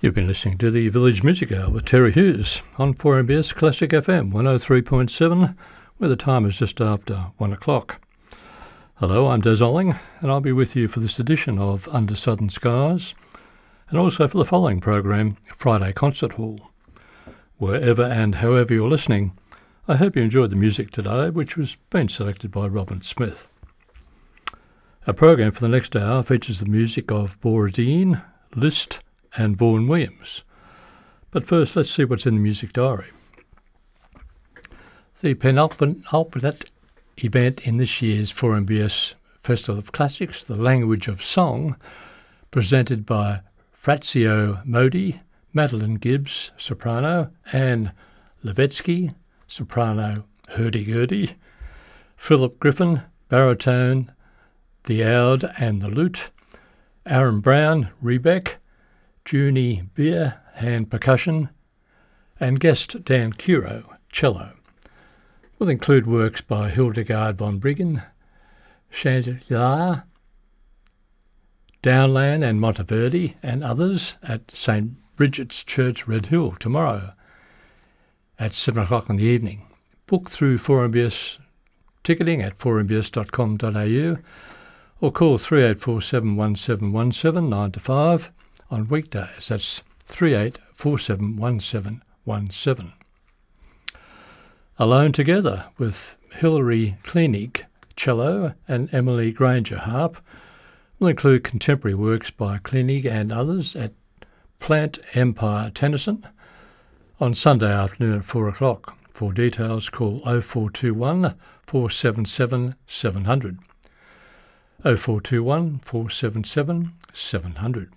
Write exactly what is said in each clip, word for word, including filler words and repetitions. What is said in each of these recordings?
You've been listening to the Village Music Hour with Terry Hughes on four M B S Classic F M one oh three point seven, where the time is just after one o'clock. Hello, I'm Des Olling, and I'll be with you for this edition of Under Southern Skies, and also for the following program, Friday Concert Hall. Wherever and however you're listening, I hope you enjoyed the music today, which was being selected by Robin Smith. Our program for the next hour features the music of Borodin, Liszt, and Vaughan Williams. But first, let's see what's in the music diary. The penultimate event in this year's four M B S Festival of Classics, The Language of Song, presented by Frazio Modi, Madeline Gibbs, soprano, Anne Levetsky, soprano hurdy-gurdy, Philip Griffin, baritone, the oud and the lute, Aaron Brown, rebec, Junie Beer, hand percussion, and guest Dan Curo, cello. Will include works by Hildegard von Briggen, Chandelier, Downland and Monteverdi, and others at Saint Bridget's Church, Red Hill, tomorrow at seven o'clock in the evening. Book through four M B S ticketing at four m b s dot com dot a u or call three eight four seven one seven one seven nine to five on weekdays. That's three eight four seven one seven one seven. Alone Together with Hilary Kleinig, cello, and Emily Granger, harp, will include contemporary works by Kleinig and others at Plant Empire Tennyson on Sunday afternoon at four o'clock. For details, call oh four two one four seven seven seven hundred. oh four two one four seven seven seven hundred.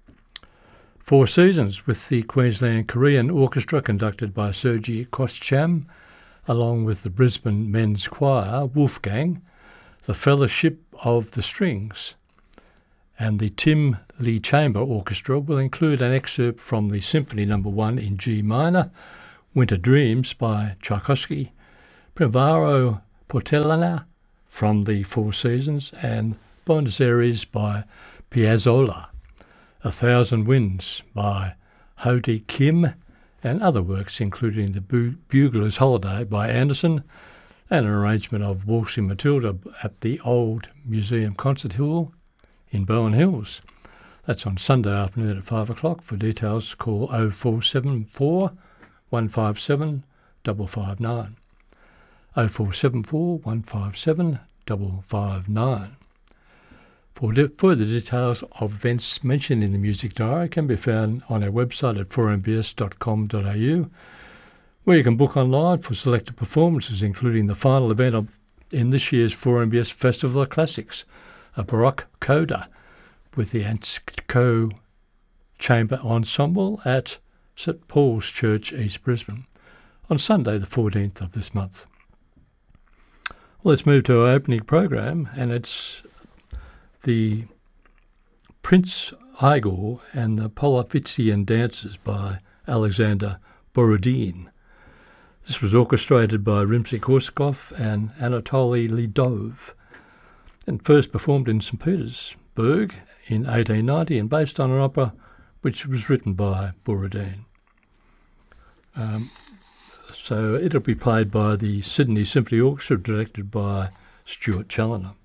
Four Seasons with the Queensland Korean Orchestra conducted by Sergei Koscham, along with the Brisbane Men's Choir, Wolfgang, the Fellowship of the Strings, and the Tim Lee Chamber Orchestra will include an excerpt from the Symphony Number One in G minor, Winter Dreams by Tchaikovsky, Privaro Portellana from the Four Seasons, and Buenos Aires by Piazzolla, A Thousand Winds by Hody Kim, and other works including The Bu- Bugler's Holiday by Anderson, and an arrangement of Waltzing Matilda at the Old Museum Concert Hall in Bowen Hills. That's on Sunday afternoon at five o'clock. For details, call oh four seven four one five seven five five nine. oh four seven four one five seven five five nine. For de- further details of events mentioned in the music diary can be found on our website at four m b s dot com dot a u, where you can book online for selected performances, including the final event of, in this year's four M B S Festival of Classics, a Baroque coda with the Antico Chamber Ensemble at St Paul's Church, East Brisbane, on Sunday the fourteenth of this month. Well, let's move to our opening program, and it's the Prince Igor and the Polovtsian Dances by Alexander Borodin. This was orchestrated by Rimsky-Korsakov and Anatoly Lidov, and first performed in Saint Petersburg in eighteen ninety and based on an opera which was written by Borodin. Um, so it'll be played by the Sydney Symphony Orchestra, directed by Stuart Challoner.